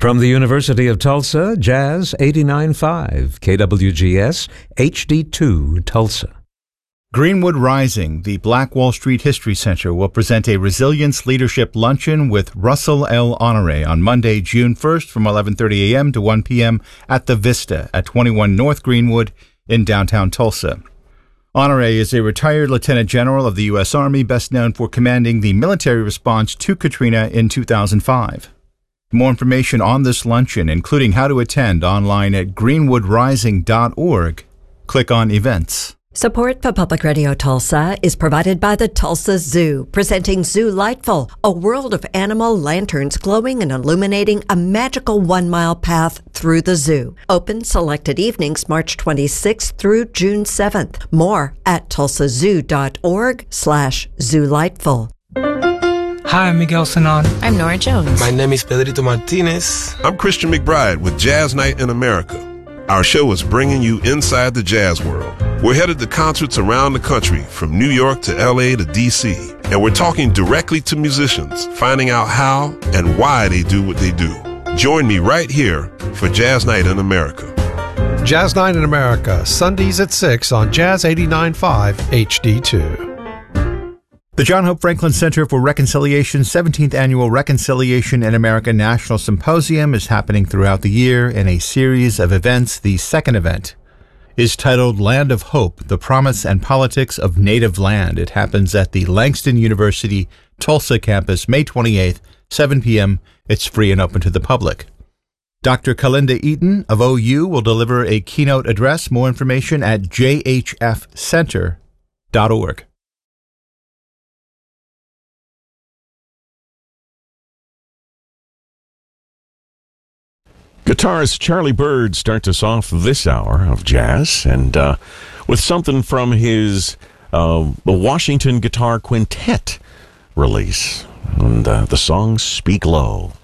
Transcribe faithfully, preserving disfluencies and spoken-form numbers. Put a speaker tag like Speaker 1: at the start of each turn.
Speaker 1: From the University of Tulsa, Jazz eighty-nine point five, K W G S, H D two, Tulsa.
Speaker 2: Greenwood Rising, the Black Wall Street History Center, will present a Resilience Leadership Luncheon with Russell L. Honore on Monday, June first from eleven thirty a.m. to one p.m. at the Vista at twenty-one North Greenwood in downtown Tulsa. Honore is a retired Lieutenant General of the U S. Army, best known for commanding the military response to Katrina in two thousand five. More information on this luncheon, including how to attend, online at greenwood rising dot org. Click on Events.
Speaker 3: Support for Public Radio Tulsa is provided by the Tulsa Zoo, presenting Zoo Lightful, a world of animal lanterns glowing and illuminating a magical one-mile path through the zoo. Open selected evenings March twenty-sixth through June seventh. More at tulsa zoo dot org slash zoo lightful.
Speaker 4: Hi, I'm Miguel Sanon.
Speaker 5: I'm Nora Jones.
Speaker 6: My name is Pedrito Martinez.
Speaker 7: I'm Christian McBride with Jazz Night in America. Our show is bringing you inside the jazz world. We're headed to concerts around the country, from New York to L A to D C, and we're talking directly to musicians, finding out how and why they do what they do. Join me right here for Jazz Night in America.
Speaker 8: Jazz Night in America, Sundays at six on Jazz eighty-nine point five H D two.
Speaker 2: The John Hope Franklin Center for Reconciliation's seventeenth Annual Reconciliation in America National Symposium is happening throughout the year in a series of events. The second event is titled Land of Hope, The Promise and Politics of Native Land. It happens at the Langston University Tulsa campus, May twenty-eighth, seven p.m. It's free and open to the public. Doctor Kalinda Eaton of O U will deliver a keynote address. More information at j h f center dot org.
Speaker 9: Guitarist Charlie Byrd starts us off this hour of jazz, and uh, with something from his uh, the Washington Guitar Quintet release, and uh, the song Speak Low.